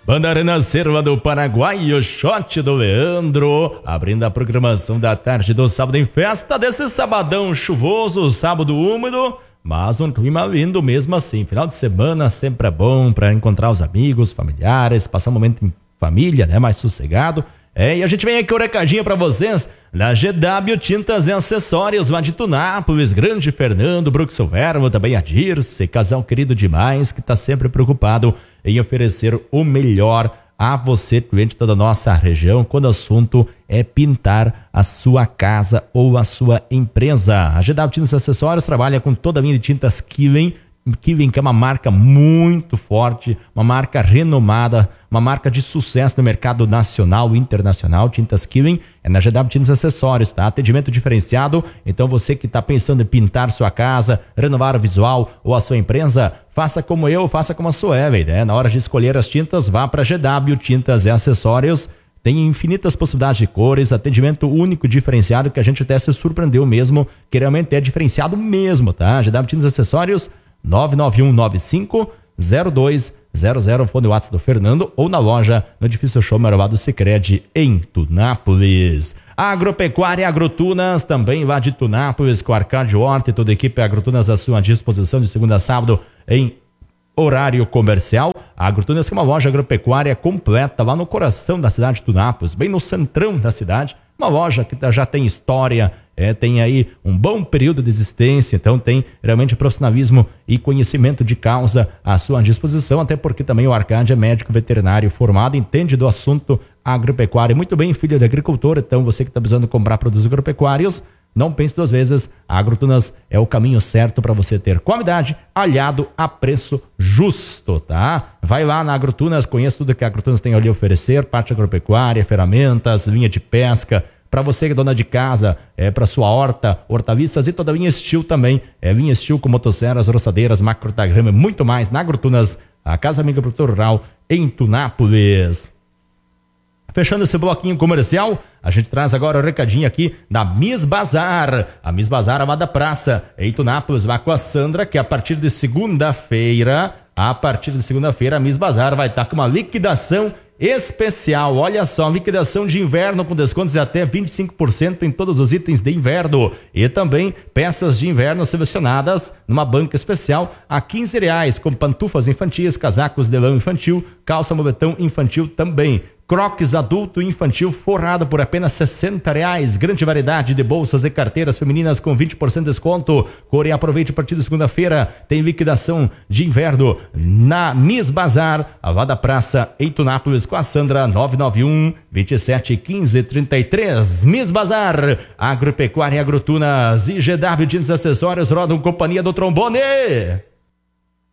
Banda Renascer do Paraguai e o Shot do Leandro, abrindo a programação da tarde do sábado em festa desse sabadão chuvoso, sábado úmido, mas um clima lindo mesmo assim. Final de semana sempre é bom para encontrar os amigos, familiares, passar um momento em família, né, mais sossegado. E a gente vem aqui com o recadinho pra vocês da GW Tintas e Acessórios lá de Tunápolis, grande Fernando, Bruxo Silvermo, também a Dirce, casal querido demais que tá sempre preocupado em oferecer o melhor a você, cliente da nossa região, quando o assunto é pintar a sua casa ou a sua empresa. A GW Tintas e Acessórios trabalha com toda a linha de tintas Killing, que é uma marca muito forte, uma marca renomada, uma marca de sucesso no mercado nacional e internacional. Tintas Killing é na GW Tintas e Acessórios, tá? Atendimento diferenciado. Então você que está pensando em pintar sua casa, renovar o visual ou a sua empresa, faça como eu, faça como a Suelen, né? Na hora de escolher as tintas, vá para GW Tintas e Acessórios. Tem infinitas possibilidades de cores, atendimento único diferenciado que a gente até se surpreendeu mesmo, que realmente é diferenciado mesmo, tá? GW Tintas e Acessórios 991950200, fone WhatsApp do Fernando, ou na loja no edifício Show Marovado Sicredi em Tunápolis. Agropecuária Agrotunas, também lá de Tunápolis, com Arcádio Horta e toda a equipe Agrotunas à sua disposição de segunda a sábado em horário comercial. A Agrotunas que é uma loja agropecuária completa lá no coração da cidade de Tunápolis, bem no centrão da cidade. Uma loja que já tem história, tem aí um bom período de existência, então tem realmente profissionalismo e conhecimento de causa à sua disposição, até porque também o Arcádio é médico veterinário formado, entende do assunto agropecuário. Muito bem, filho de agricultor, então você que está precisando comprar produtos agropecuários, não pense duas vezes, a Agrotunas é o caminho certo para você ter qualidade aliado a preço justo, tá? Vai lá na Agrotunas, conheça tudo que a Agrotunas tem ali a oferecer, parte agropecuária, ferramentas, linha de pesca, para você que é dona de casa, para sua horta, hortaliças e toda a linha Steel também, linha Steel com motosserras, roçadeiras, macrotagrama e muito mais na Agrotunas, a Casa Amiga Produtor Rural em Tunápolis. Fechando esse bloquinho comercial, a gente traz agora o recadinho aqui da Miss Bazar. A Miss Bazar, Amada Praça, em Tunápolis, vai com a Sandra, que a partir de segunda-feira, a Miss Bazar vai estar com uma liquidação especial. Olha só, liquidação de inverno com descontos de até 25% em todos os itens de inverno. E também peças de inverno selecionadas numa banca especial a R$15, com pantufas infantis, casacos de lã infantil, calça moletom infantil também. Crocs adulto e infantil forrado por apenas R$60. Grande variedade de bolsas e carteiras femininas com 20% de desconto. Corre e aproveite a partir de segunda-feira. Tem liquidação de inverno na Miss Bazar, Avada Praça, em Tunápolis, com a Sandra, 991-2715-33. Miss Bazar, Agropecuária Agrotunas e GW Tintas e Acessórios rodam companhia do trombone.